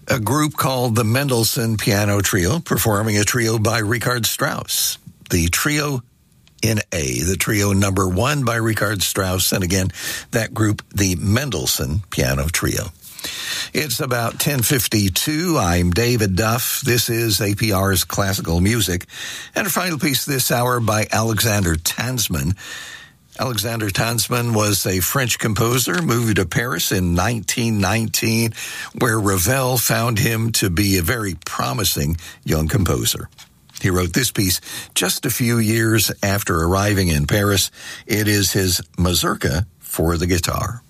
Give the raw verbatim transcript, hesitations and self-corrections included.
a group called the Mendelssohn Piano Trio, performing a trio by Richard Strauss. The trio in A, the trio number one by Richard Strauss, and again, that group, the Mendelssohn Piano Trio. It's about ten fifty-two. I'm David Duff. This is A P R's Classical Music. And a final piece this hour by Alexander Tanzmann. Alexander Tanzmann was a French composer, moved to Paris in nineteen nineteen, where Ravel found him to be a very promising young composer. He wrote this piece just a few years after arriving in Paris. It is his Mazurka for the guitar.